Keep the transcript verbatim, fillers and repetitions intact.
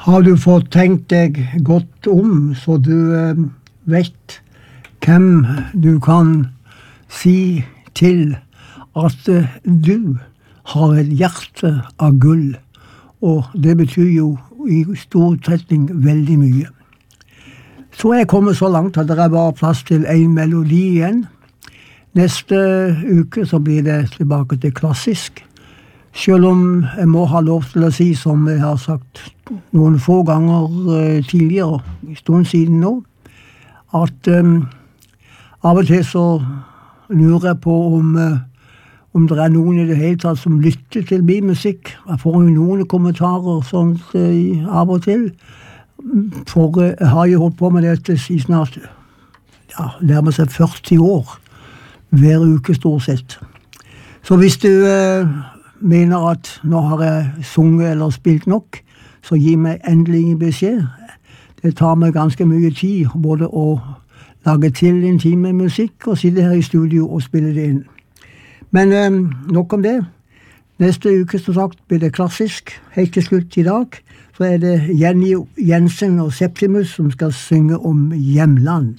Har du fått tenkt deg godt om, så du eh, vet hvem du kan si til at eh, du har et hjerte av gull, og det betyr jo i stor utsetning veldig mye. Så er jeg kommet så langt at det er bare plass til en melodi igjen. Neste uke så blir det tilbake til klassisk. Selv om jeg må ha lov til å si, som jeg har sagt noen få ganger tidligere, en stund siden nå, at um, av og til så lurer jeg på om, uh, om det er noen i det hele tatt som lytter til min musikk. Jeg får jo noen kommentarer sånt uh, av og til, for uh, jeg har jo holdt på med dette i snart, ja, nærmere seg førti år, hver uke stort sett. Så hvis du uh, mener at nå har jeg sunget eller spilt nok, så gi meg endelig beskjed. Det tar meg ganske mye tid, både å lage til en time musikk og sitte her i studio og spille det inn. Men um, nok om det. Neste uke, som sagt, blir det klassisk. Helt til slutt i dag, så er det Jenny Jensen og Septimus som skal synge om hjemland.